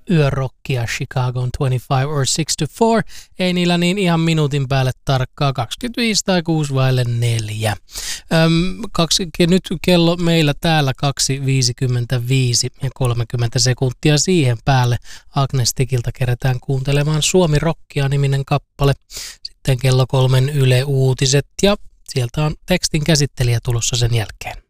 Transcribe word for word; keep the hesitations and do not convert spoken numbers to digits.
yörokkia Chicagon twenty-five or six to four. Ei niillä niin ihan minuutin päälle tarkkaa, kaksikymmentäviisi tai kuusi vaille neljä. Öm, kaksi, nyt kello meillä täällä kaksi viisikymmentäviisi ja kolmekymmentä sekuntia siihen päälle. Agnestikilta kerätään kuuntelemaan Suomi Rockia -niminen kappale. Sitten kello kolmen Yle Uutiset ja sieltä on tekstin käsittelijä tulossa sen jälkeen.